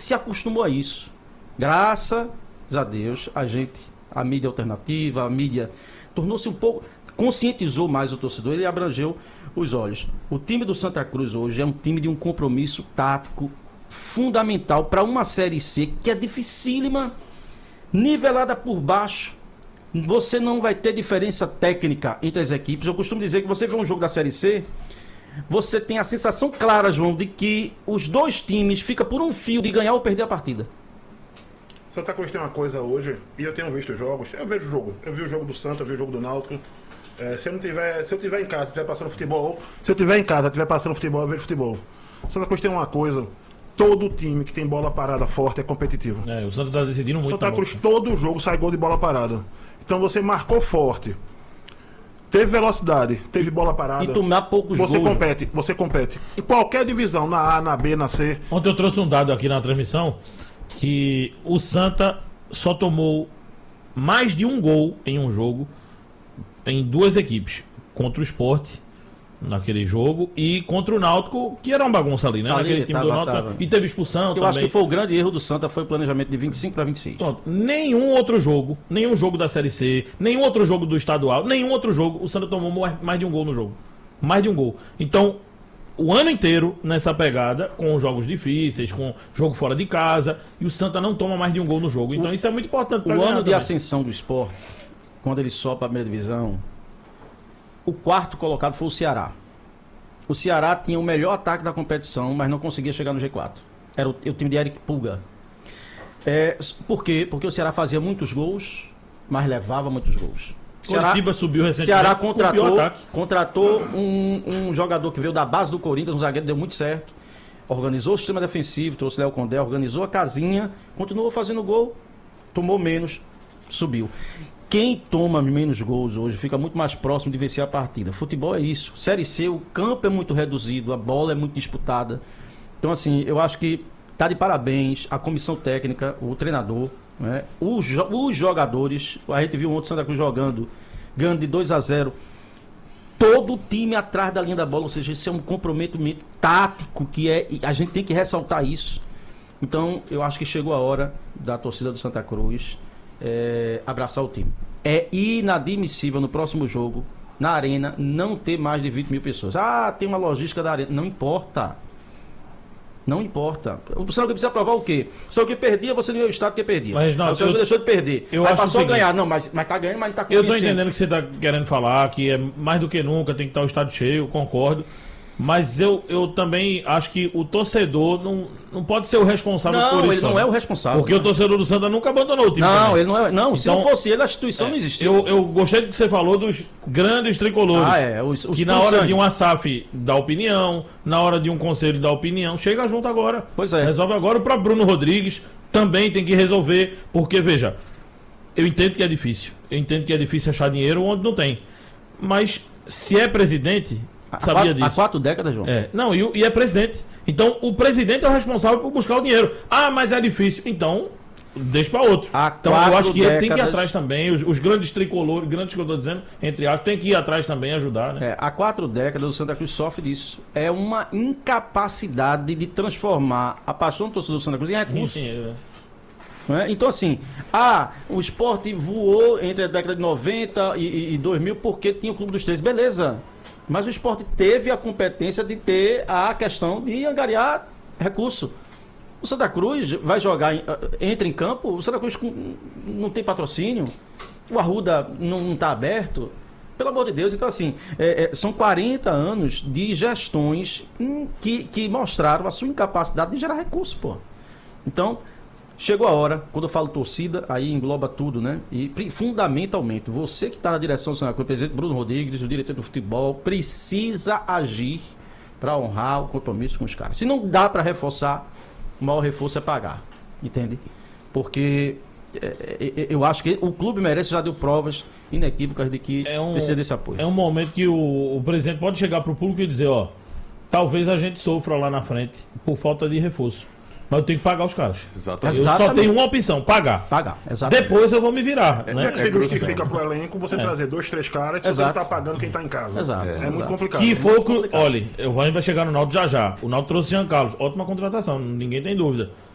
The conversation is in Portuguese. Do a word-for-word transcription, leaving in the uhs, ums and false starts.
se acostumou a isso. Graças a Deus, a gente, a mídia alternativa, a mídia tornou-se um pouco, conscientizou mais o torcedor, ele abrangeu os olhos. O time do Santa Cruz hoje é um time de um compromisso tático fundamental para uma Série C que é dificílima, nivelada por baixo. Você não vai ter diferença técnica entre as equipes. Eu costumo dizer que você vê um jogo da Série C, você tem a sensação clara, João, de que os dois times ficam por um fio de ganhar ou perder a partida. Santa Cruz tem uma coisa hoje, e eu tenho visto jogos, eu vejo o jogo, eu vi o jogo do Santa, eu vi o jogo do Náutico. É, se eu não tiver, se eu tiver em casa, estiver passando futebol, se eu tiver em casa, estiver passando futebol, eu vejo futebol. Santa Cruz tem uma coisa, todo time que tem bola parada forte é competitivo. É, o Santa tá decidindo muito. Santa Cruz, todo jogo sai gol de bola parada. Então você marcou forte, teve velocidade, teve bola parada. E tomar poucos você gols. compete, você compete. Em qualquer divisão, na A, na B, na C. Ontem eu trouxe um dado aqui na transmissão que o Santa só tomou mais de um gol em um jogo em duas equipes, contra o Sport naquele jogo e contra o Náutico, que era uma bagunça ali, né? Ali, naquele time tava, do Náutico, tava. E teve expulsão Eu também. acho que foi o grande erro do Santa, foi o planejamento de vinte e cinco para vinte e seis. Pronto. Nenhum outro jogo, nenhum jogo da Série C, nenhum outro jogo do estadual, nenhum outro jogo, o Santa tomou mais de um gol no jogo. Mais de um gol. Então, o ano inteiro nessa pegada, com jogos difíceis, com jogo fora de casa, e o Santa não toma mais de um gol no jogo. Então, o, isso é muito importante para O ganhar ano de também. ascensão do Sport, quando ele sobe para a primeira divisão, o quarto colocado foi o Ceará. O Ceará tinha o melhor ataque da competição, mas não conseguia chegar no G quatro. Era o, o time de Eric Pulga. É, por quê? Porque o Ceará fazia muitos gols, mas levava muitos gols. Coritiba subiu recentemente. Ceará com o contratou, pior ataque. contratou um, um jogador que veio da base do Corinthians, um zagueiro, deu muito certo. Organizou o sistema defensivo, trouxe Léo Condé, organizou a casinha, continuou fazendo gol, tomou menos, subiu. Quem toma menos gols hoje fica muito mais próximo de vencer a partida. Futebol é isso. Série C, o campo é muito reduzido, a bola é muito disputada. Então, assim, eu acho que tá de parabéns a comissão técnica, o treinador, né? os, jo- os jogadores. A gente viu ontem o Santa Cruz jogando, ganhando de dois a zero. Todo o time atrás da linha da bola, ou seja, isso é um comprometimento tático que é, e a gente tem que ressaltar isso. Então, eu acho que chegou a hora da torcida do Santa Cruz É, abraçar o time. É inadmissível no próximo jogo, na arena, não ter mais de vinte mil pessoas. Ah, tem uma logística da arena. Não importa. Não importa. O Santa Cruz precisa provar o quê? O Santa Cruz perdia, você não ia ao estádio porque perdia. Mas não, Aí o Santa Cruz eu- deixou de perder. eu Aí acho passou o a ganhar. Não, mas, mas tá ganhando, mas não tá Eu tô convencendo. entendendo o que você tá querendo falar, que é mais do que nunca, tem que estar o estádio cheio, concordo. Mas eu, eu também acho que o torcedor não, não pode ser o responsável por Não, isso. ele não né? é o responsável. Porque o torcedor do Santa nunca abandonou o time. Não, também. ele não é. Não, se Então, não fosse ele, a instituição É, não existia. Eu, eu gostei do que você falou dos grandes tricolores. Ah, é. Os, os que na hora pulsantes. de um A S A F dar opinião, na hora de um conselho dar opinião, chega junto agora. Pois é. Resolve agora. O próprio Bruno Rodrigues também tem que resolver, porque, veja, eu entendo que é difícil. Eu entendo que é difícil achar dinheiro onde não tem. Mas se é presidente, Há sabia quatro- disso. Há quatro décadas, João. É, não, e, o- e é presidente. Então, o presidente é o responsável por buscar o dinheiro. Ah, mas é difícil. Então, deixa para outro. Há Então, eu quatro acho que ele tem que ir décadas- atrás também. Os, os grandes tricolores, grandes que eu tô dizendo, entre aspas, tem que ir atrás também, ajudar, né? É, há quatro décadas o Santa Cruz sofre disso. É uma incapacidade de transformar a paixão do torcedor do Santa Cruz em recurso. Sim, é. Não é? Então, assim, ah, o esporte voou entre a década de noventa e, e, e dois mil porque tinha o Clube dos Três. Beleza. Mas o esporte teve a competência de ter a questão de angariar recurso. O Santa Cruz vai jogar, em- entra em campo, o Santa Cruz com- não tem patrocínio, o Arruda não está aberto. Pelo amor de Deus, então assim, é, é, são quarenta anos de gestões em que, que mostraram a sua incapacidade de gerar recurso, pô. Então, chegou a hora, quando eu falo torcida, aí engloba tudo, né? E pri- fundamentalmente, você que está na direção do Santa Cruz, o presidente Bruno Rodrigues, o diretor do futebol, precisa agir para honrar o compromisso com os caras. Se não dá para reforçar, o maior reforço é pagar, entende? Porque é, é, eu acho que o clube merece, já deu provas inequívocas de que É um, precisa desse apoio. é um momento que o, o presidente pode chegar pro público e dizer, ó, talvez a gente sofra lá na frente por falta de reforço. Mas eu tenho que pagar os caras. Exatamente. Eu só Exatamente. tenho uma opção, pagar. Pagar, exatamente. Depois eu vou me virar, Como né? é que é se grosso, justifica né? pro elenco você trazer dois, três caras se você Exato. não tá pagando quem tá em casa? Exato. É, Exato. muito complicado. Que É foi o muito que. complicado. Olha, o Rani vai chegar no Náutico já já. O Náutico trouxe Jean Carlos. Ótima contratação, ninguém tem dúvida.